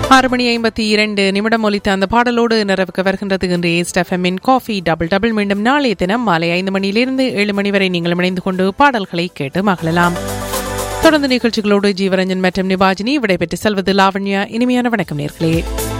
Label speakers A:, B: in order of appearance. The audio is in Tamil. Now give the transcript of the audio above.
A: 6:52 ஒலித்த அந்த பாடலோடு நிறைவுக்கு வருகின்றது இன்றைய ஈஸ்ட் எஃப்எம்மின் காஃபி டபுள் டபுள். மீண்டும் நாளைய தினம் மாலை 5 மணியிலிருந்து 7 மணி வரை நீங்கள் இணைந்து கொண்டு பாடல்களை கேட்டு மகிழலாம். தொடர்ந்து நிகழ்ச்சிகளோடு ஜீவரஞ்சன் மற்றும் நிபாஜினி விடைபெற்று செல்வது லாவண்யா. இனிமையான வணக்கம் நேர்களே.